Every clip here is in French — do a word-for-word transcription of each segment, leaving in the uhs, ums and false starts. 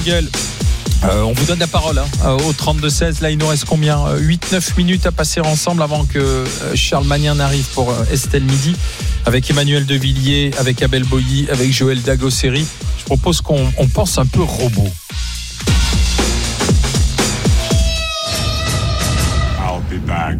Gaël. Euh, on vous donne la parole hein, au trente-deux seize. Là, il nous reste combien euh, huit neuf minutes à passer ensemble avant que euh, Charles Magnin n'arrive pour euh, Estelle Midi. Avec Emmanuel Devilliers, avec Abel Boilly, avec Joël Dagosseri. Je propose qu'on on pense un peu robot. I'll be back.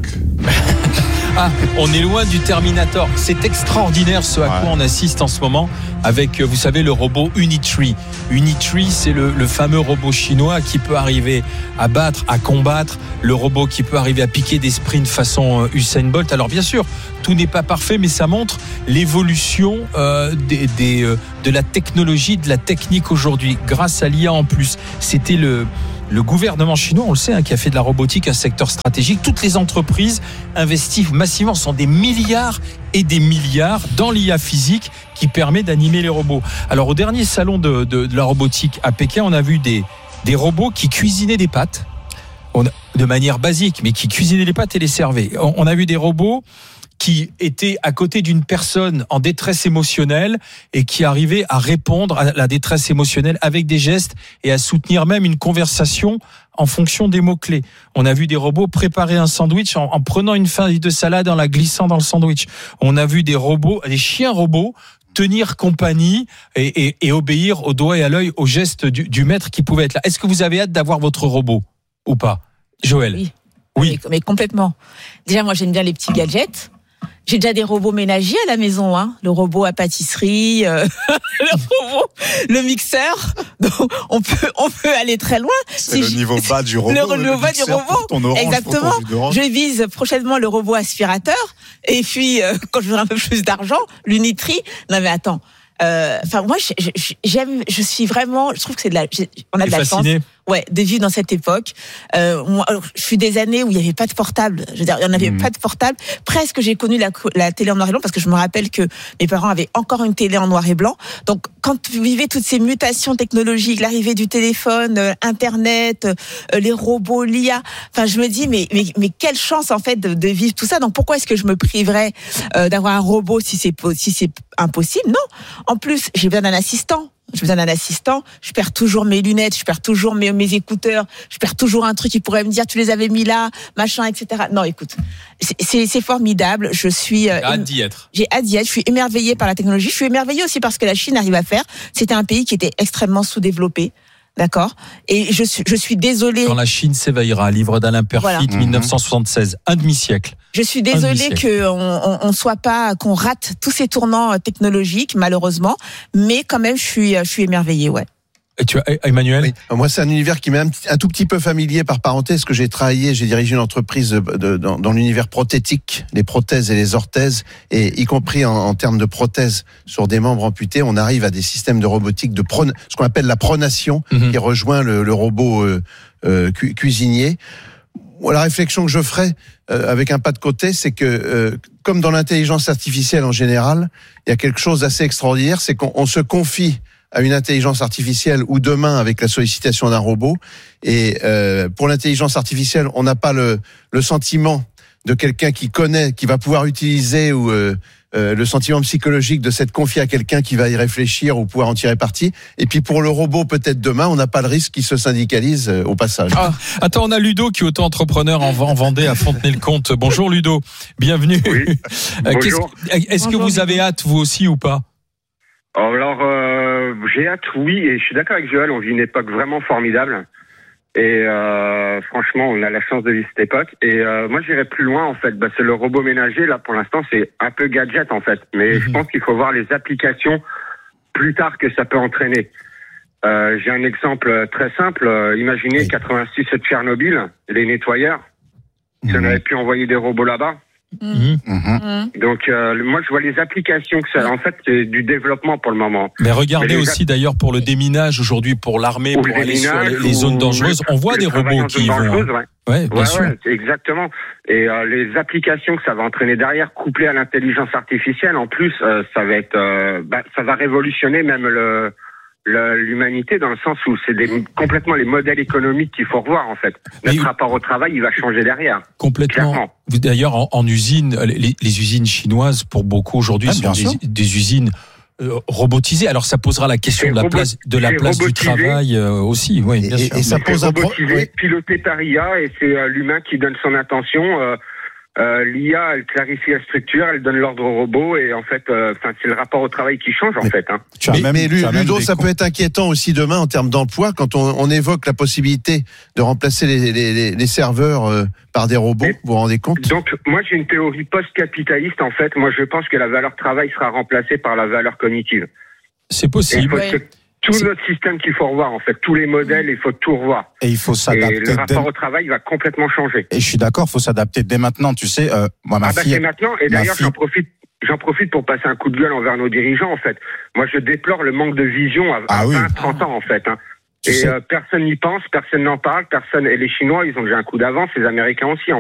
Ah, on est loin du Terminator. C'est extraordinaire ce à quoi ouais. on assiste en ce moment avec, vous savez, le robot Unitree. Unitree, c'est le, le fameux robot chinois qui peut arriver à battre, à combattre. Le robot qui peut arriver à piquer des sprints façon Usain Bolt. Alors bien sûr, tout n'est pas parfait, mais ça montre l'évolution euh, des, des, euh, de la technologie, de la technique aujourd'hui, grâce à l'I A en plus. C'était le... Le gouvernement chinois, on le sait, hein, qui a fait de la robotique un secteur stratégique. Toutes les entreprises investissent massivement, ce sont des milliards et des milliards dans l'I A physique qui permet d'animer les robots. Alors au dernier salon de, de, de la robotique à Pékin, on a vu des, des robots qui cuisinaient des pâtes, on a, de manière basique, mais qui cuisinaient les pâtes et les servaient. On, on a vu des robots qui était à côté d'une personne en détresse émotionnelle et qui arrivait à répondre à la détresse émotionnelle avec des gestes et à soutenir même une conversation en fonction des mots-clés. On a vu des robots préparer un sandwich en, en prenant une feuille de salade, en la glissant dans le sandwich. On a vu des robots, des chiens robots tenir compagnie et, et, et obéir au doigt et à l'œil aux gestes du, du maître qui pouvait être là. Est-ce que vous avez hâte d'avoir votre robot ou pas, Joël? Oui. Oui. Mais, mais complètement. Déjà, moi, j'aime bien les petits gadgets. J'ai déjà des robots ménagers à la maison, hein. Le robot à pâtisserie, euh, le robot, le mixeur. Donc, on peut, on peut aller très loin. C'est si le je, niveau bas du robot. Le, le niveau bas du robot. Ton orange, exactement. ton je vise prochainement le robot aspirateur. Et puis, euh, quand je veux un peu plus d'argent, l'Unitree. Non, mais attends. Enfin, euh, moi, j'aime, je suis vraiment, je trouve que c'est de la, on a de la fasciné. chance. Ouais, de vivre dans cette époque. Euh, moi, je suis des années où il n'y avait pas de portable. Je veux dire, il n'y en avait mmh. pas de portable. Presque, j'ai connu la, la télé en noir et blanc parce que je me rappelle que mes parents avaient encore une télé en noir et blanc. Donc, quand vous vivez toutes ces mutations technologiques, l'arrivée du téléphone, euh, Internet, euh, les robots, l'I A, enfin, je me dis, mais, mais, mais quelle chance, en fait, de, de vivre tout ça. Donc, pourquoi est-ce que je me priverais euh, d'avoir un robot si c'est, si c'est impossible? Non. En plus, j'ai besoin d'un assistant. Je besoin d'un assistant, je perds toujours mes lunettes, je perds toujours mes, mes écouteurs, je perds toujours un truc qui pourrait me dire tu les avais mis là, machin, et cetera. Non, écoute, c'est, c'est, c'est formidable. Je suis euh, j'ai hâte d'y être. J'ai hâte d'y être. Je suis émerveillée par la technologie. Je suis émerveillée aussi par ce que la Chine arrive à faire. C'était un pays qui était extrêmement sous-développé. D'accord. Et je suis, je suis désolée. Quand la Chine s'éveillera, livre d'Alain Perfit, voilà. dix-neuf cent soixante-seize, un demi-siècle. Je suis désolée qu'on on, on soit pas, qu'on rate tous ces tournants technologiques, malheureusement. Mais quand même, je suis, je suis émerveillée, ouais. Et tu as, Emmanuel? Oui. Moi, c'est un univers qui m'est un, un tout petit peu familier par parenthèse, que j'ai travaillé, j'ai dirigé une entreprise de, de, dans, dans l'univers prothétique, les prothèses et les orthèses, et y compris en, en termes de prothèses sur des membres amputés, on arrive à des systèmes de robotique de pro, ce qu'on appelle la pronation, mm-hmm. qui rejoint le, le robot euh, euh, cu, cuisinier. La réflexion que je ferais euh, avec un pas de côté, c'est que, euh, comme dans l'intelligence artificielle en général, il y a quelque chose d'assez extraordinaire, c'est qu'on on se confie à une intelligence artificielle ou demain avec la sollicitation d'un robot. Et euh, pour l'intelligence artificielle, on n'a pas le, le sentiment de quelqu'un qui connaît, qui va pouvoir utiliser ou euh, euh, le sentiment psychologique de s'être confié à quelqu'un qui va y réfléchir ou pouvoir en tirer parti. Et puis pour le robot, peut-être demain, on n'a pas le risque qu'il se syndicalise euh, au passage. Ah, attends, on a Ludo qui est auto-entrepreneur en, en Vendée à Fontenay-le-Comte. Bonjour Ludo, bienvenue. Oui. Bonjour. Est-ce Bonjour, que vous avez hâte vous aussi ou pas? Alors, euh, j'ai hâte, oui, et je suis d'accord avec Joël, on vit une époque vraiment formidable. Et euh, franchement, on a la chance de vivre cette époque. Et euh, moi, j'irais plus loin, en fait. Bah, c'est le robot ménager, là, pour l'instant, c'est un peu gadget, en fait. Mais mmh. je pense qu'il faut voir les applications plus tard que ça peut entraîner. Euh, j'ai un exemple très simple. Euh, imaginez oui. quatre-vingt-six de Tchernobyl, les nettoyeurs. Mmh. Si on avait pu envoyer des robots là-bas. Mmh. Mmh. Donc euh, moi je vois les applications que ça, en fait c'est du développement pour le moment. Mais regardez Mais aussi app... d'ailleurs pour le déminage aujourd'hui, pour l'armée, pour aller sur les, les zones dangereuses, on voit des robots qui vont. Ouais, ouais, bien ouais, sûr. Ouais, exactement. Et euh, les applications que ça va entraîner derrière, couplées à l'intelligence artificielle, en plus euh, ça va être, euh, bah, ça va révolutionner même le. l'humanité dans le sens où c'est des, complètement les modèles économiques qu'il faut revoir en fait. Notre Mais, rapport au travail, il va changer derrière. Complètement. Clairement. D'ailleurs, en, en usine, les, les usines chinoises, pour beaucoup aujourd'hui, ah, sont des, des usines euh, robotisé. Alors ça posera la question C'est de la robot- place de la c'est place du robotisé. travail euh, aussi. Oui, bien Et- sûr. et ça C'est pose un pro- robotisé, oui. piloté par I A, et c'est euh, l'humain qui donne son intention. Euh, euh, L'I A, elle clarifie la structure, elle donne l'ordre au robot, et en fait, euh, enfin, c'est le rapport au travail qui change, en Mais- fait. Hein. Tu as Mais, même- mais tu as même Ludo, des ça com- peut être inquiétant aussi demain en termes d'emploi quand on, on évoque la possibilité de remplacer les, les, les- les serveurs euh, par des robots. Mais- Vous vous rendez compte? Donc, moi, j'ai une théorie post-capitaliste, en fait. Moi, je pense que la valeur travail sera remplacée par la valeur cognitive. C'est Et il possible. faut Ouais. que tout C'est- notre système qu'il faut revoir, en fait. Tous les modèles, il faut tout revoir. Et il faut Et s'adapter. le dès- rapport au travail va complètement changer. Et je suis d'accord, il faut s'adapter dès maintenant. Tu sais, euh, moi, ma Ah bah fille. c'est maintenant. Et ma d'ailleurs, fille- j'en profite, j'en profite pour passer un coup de gueule envers nos dirigeants, en fait. Moi, je déplore le manque de vision à, Ah à oui. vingt, trente ans, en fait. Hein. Tu Et sais- euh, personne n'y pense, personne n'en parle, personne. Et les Chinois, ils ont déjà un coup d'avance, les Américains aussi.